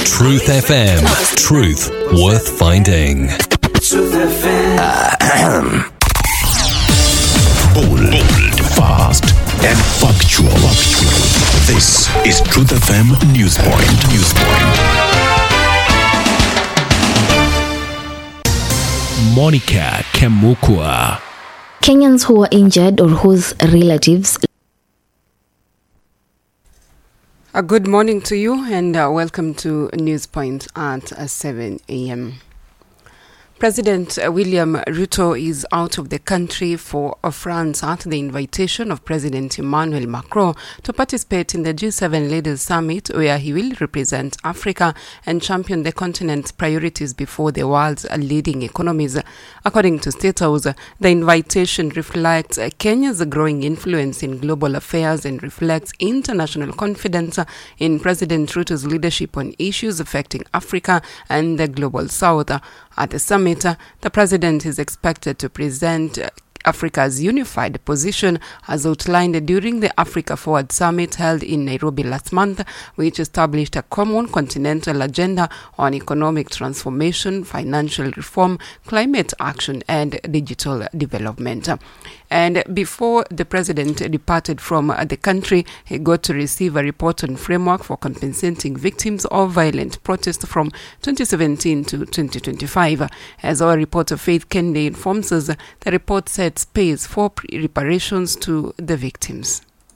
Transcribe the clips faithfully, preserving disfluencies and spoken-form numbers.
Truth F M. Truth worth finding. Truth F M. Bold, bold, fast, and factual. This is Truth F M Newspoint. Newspoint. Monica Kemukwa. Kenyans who were injured or whose relatives. A good morning to you and uh, welcome to Newspoint at uh, seven a.m. President William Ruto is out of the country for France at the invitation of President Emmanuel Macron to participate in the G seven Leaders Summit, where he will represent Africa and champion the continent's priorities before the world's leading economies. According to State House, the invitation reflects Kenya's growing influence in global affairs and reflects international confidence in President Ruto's leadership on issues affecting Africa and the global south. At the summit, the president is expected to present Africa's unified position as outlined during the Africa Forward Summit held in Nairobi last month, which established a common continental agenda on economic transformation, financial reform, climate action, and digital development. And before the president departed from the country, he got to receive a report on framework for compensating victims of violent protest from twenty seventeen to twenty twenty-five. As our reporter Faith Kendi informs us, the report sets pace for reparations to the victims.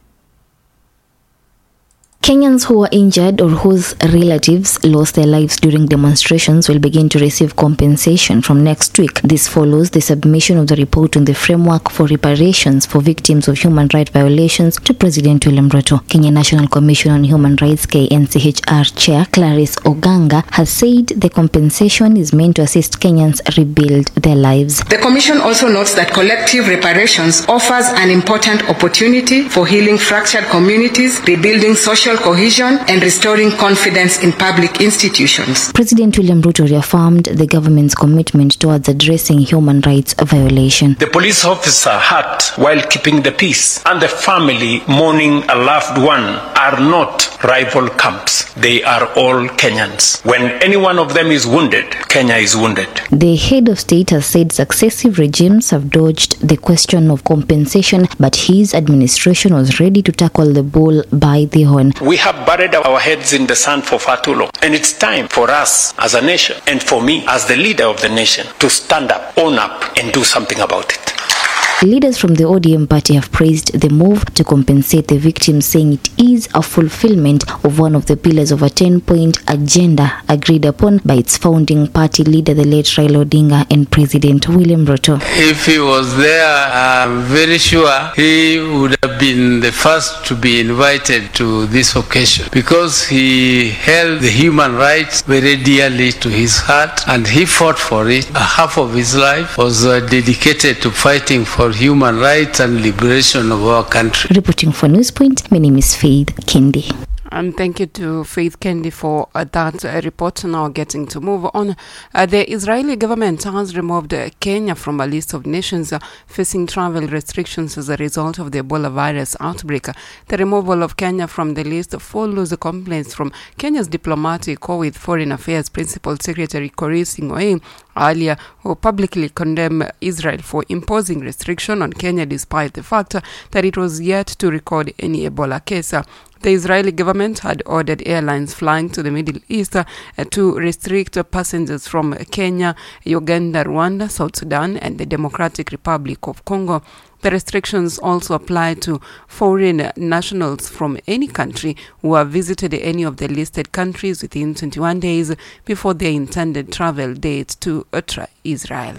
Kenyans who were injured or whose relatives lost their lives during demonstrations will begin to receive compensation from next week. This follows the submission of the report on the framework for reparations for victims of human rights violations to President William Ruto. Kenya National Commission on Human Rights K N C H R Chair Clarice Oganga has said the compensation is meant to assist Kenyans rebuild their lives. The Commission also notes that collective reparations offers an important opportunity for healing fractured communities, rebuilding social cohesion, and restoring confidence in public institutions. President William Ruto reaffirmed the government's commitment towards addressing human rights violation. The police officer hurt while keeping the peace and the family mourning a loved one are not rival camps. They are all Kenyans. When any one of them is wounded, Kenya is wounded. The head of state has said successive regimes have dodged the question of compensation, but his administration was ready to tackle the bull by the horn. We have buried our heads in the sand for far too long, and it's time for us as a nation, and for me as the leader of the nation, to stand up, own up, and do something about it. Leaders from the O D M party have praised the move to compensate the victims, saying it is a fulfillment of one of the pillars of a ten-point agenda agreed upon by its founding party leader, the late Raila Odinga, and President William Ruto. If he was there, I'm very sure he would have been the first to be invited to this occasion, because he held the human rights very dearly to his heart and he fought for it. Half of his life was uh, dedicated to fighting for human rights and liberation of our country. Reporting for Newspoint, my name is Faith Kendi. And thank you to Faith Kendi for uh, that uh, report. Now getting to move on. Uh, the Israeli government has removed uh, Kenya from a list of nations uh, facing travel restrictions as a result of the Ebola virus outbreak. The removal of Kenya from the list follows the complaints from Kenya's diplomatic corps with Foreign Affairs Principal Secretary Korir Sing'oei earlier, who publicly condemned Israel for imposing restriction on Kenya despite the fact that it was yet to record any Ebola case. The Israeli government had ordered airlines flying to the Middle East uh, to restrict uh, passengers from Kenya, Uganda, Rwanda, South Sudan, and the Democratic Republic of Congo. The restrictions also apply to foreign nationals from any country who have visited any of the listed countries within twenty-one days before their intended travel date to uh, Israel.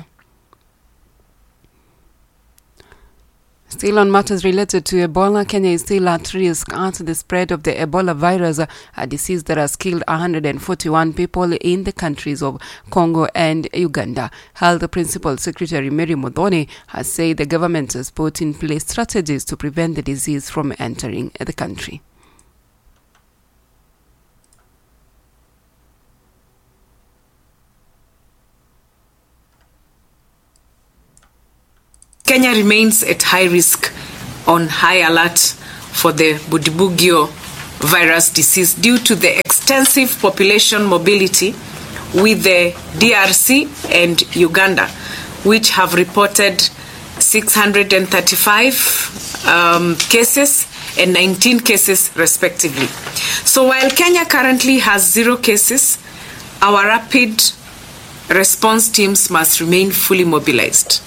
Still on matters related to Ebola, Kenya is still at risk at the spread of the Ebola virus, a disease that has killed one hundred forty-one people in the countries of Congo and Uganda. Health Principal Secretary Mary Muthoni has said the government has put in place strategies to prevent the disease from entering the country. Kenya remains at high risk on high alert for the Budibugyo virus disease due to the extent extensive population mobility with the D R C and Uganda, which have reported six hundred thirty-five um, cases and nineteen cases respectively. So while Kenya currently has zero cases, our rapid response teams must remain fully mobilized.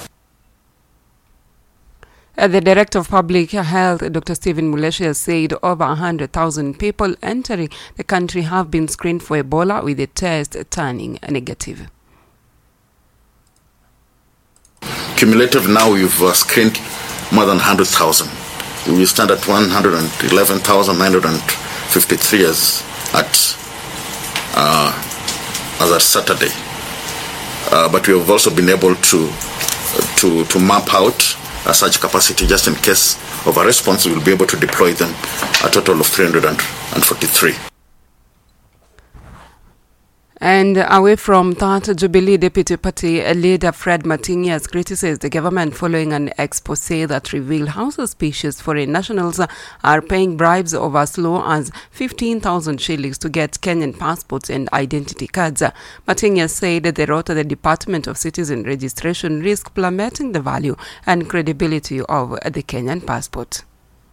Uh, the Director of Public Health, Doctor Stephen Muleshi, has said over one hundred thousand people entering the country have been screened for Ebola, with the test turning negative. Cumulative now, we've uh, screened more than one hundred thousand. We stand at one hundred eleven thousand nine hundred fifty-three as at, uh, as at Saturday. Uh, but we have also been able to, uh, to, to map out a surge capacity just in case of a response. We will be able to deploy them, a total of three hundred forty-three. And away from that, Jubilee Deputy Party leader Fred Matiang'i has criticized the government following an expose that revealed how suspicious foreign nationals are paying bribes of as low as fifteen thousand shillings to get Kenyan passports and identity cards. Matiang'i has said that the road to the Department of Citizen Registration risk plummeting the value and credibility of the Kenyan passport.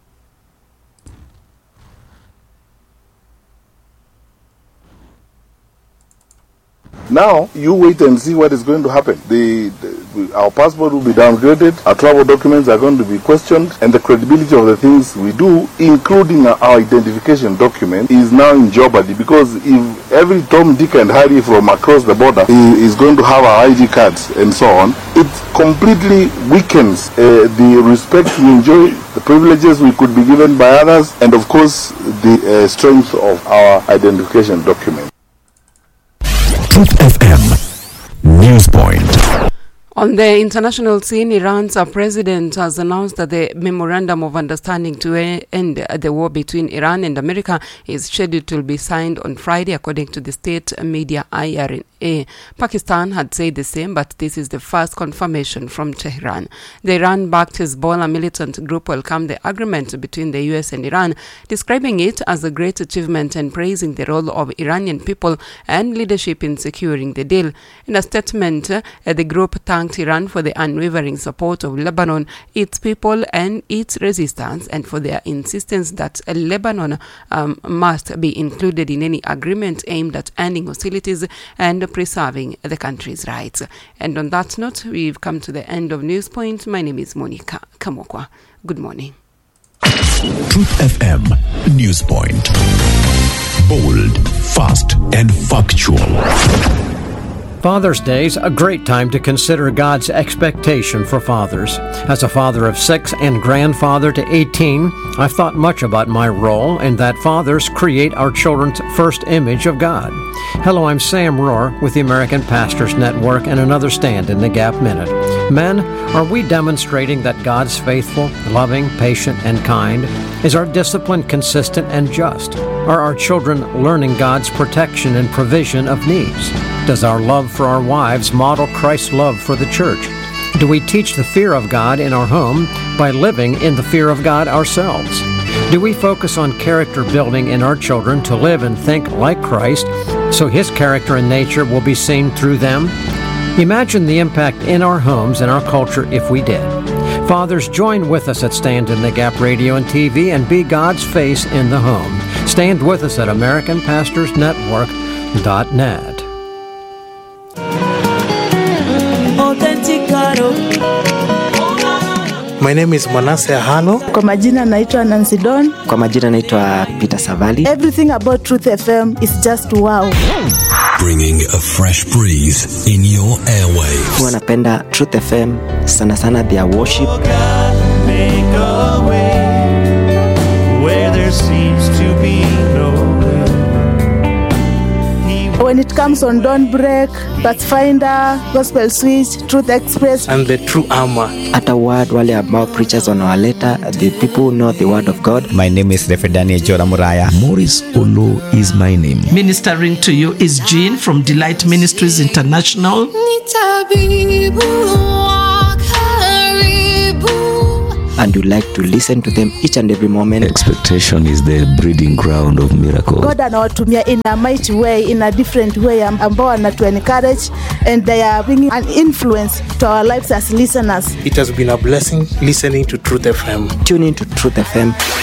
Now, you wait and see what is going to happen. The, the, our passport will be downgraded, our travel documents are going to be questioned, and the credibility of the things we do, including our identification document, is now in jeopardy, because if every Tom, Dick and Harry from across the border is going to have our I D cards and so on, it completely weakens uh, the respect we enjoy, the privileges we could be given by others, and of course, the uh, strength of our identification document. Truth F M News Point. On the international scene, Iran's president has announced that the memorandum of understanding to end the war between Iran and America is scheduled to be signed on Friday, according to the state media I R N A. Pakistan had said the same, but this is the first confirmation from Tehran. The Iran-backed Hezbollah militant group welcomed the agreement between the U S and Iran, describing it as a great achievement and praising the role of Iranian people and leadership in securing the deal. In a statement, uh, the group thanked Iran for the unwavering support of Lebanon, its people and its resistance, and for their insistence that uh, Lebanon um, must be included in any agreement aimed at ending hostilities and preserving the country's rights. And on that note, we've come to the end of News Point. My name is Monica Kamokwa. Good morning. Truth F M News Point. Bold, fast and factual. Father's Day is a great time to consider God's expectation for fathers. As a father of six and grandfather to eighteen, I've thought much about my role and that fathers create our children's first image of God. Hello, I'm Sam Rohr with the American Pastors Network and another Stand in the Gap Minute. Men, are we demonstrating that God's faithful, loving, patient, and kind? Is our discipline consistent and just? Are our children learning God's protection and provision of needs? Does our love for our wives model Christ's love for the church? Do we teach the fear of God in our home by living in the fear of God ourselves? Do we focus on character building in our children to live and think like Christ so His character and nature will be seen through them? Imagine the impact in our homes and our culture if we did. Fathers, join with us at Stand in the Gap Radio and T V and be God's face in the home. Stand with us at American Pastors Network dot net. My name is Manasseh Halo. Kwa majina naitwa Nancy Don. Kwa majina naitwa Peter Savali. Everything about Truth F M is just wow. Bringing a fresh breeze in your airwaves. Huwa napenda Truth F M sana sana their worship. Make a way where there seems to be no way. When it comes on Dawn Break, Pathfinder, Gospel Switch, Truth Express, and the True Armor. At a word, wale about preachers on our letter, the people who know the word of God. My name is Reverend Daniel Joramuraya. Maurice Olo is my name. Ministering to you is Jean from Delight Ministries International. and you like to listen to them each and every moment. Expectation is the breeding ground of miracles. God anawatumia in a mighty way, in a different way, am- ambao wanatu encourage, and they are bringing an influence to our lives as listeners. It has been a blessing listening to Truth F M. Tune in to Truth F M.